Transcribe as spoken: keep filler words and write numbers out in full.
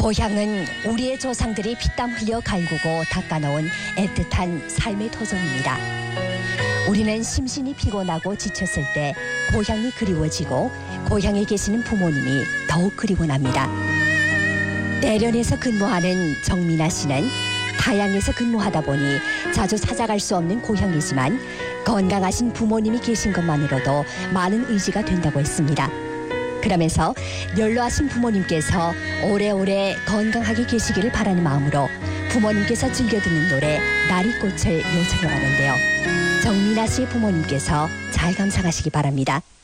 고향은 우리의 조상들이 피땀 흘려 갈구고 닦아놓은 애틋한 삶의 토종입니다. 우리는 심신이 피곤하고 지쳤을 때 고향이 그리워지고 고향에 계시는 부모님이 더욱 그리고 납니다. 대련에서 근무하는 정민아 씨는 타양에서 근무하다 보니 자주 찾아갈 수 없는 고향이지만 건강하신 부모님이 계신 것만으로도 많은 의지가 된다고 했습니다. 그러면서 연로하신 부모님께서 오래오래 건강하게 계시기를 바라는 마음으로 부모님께서 즐겨 듣는 노래 나리꽃을 요청해 봤는데요. 정민아 씨의 부모님께서 잘 감상하시기 바랍니다.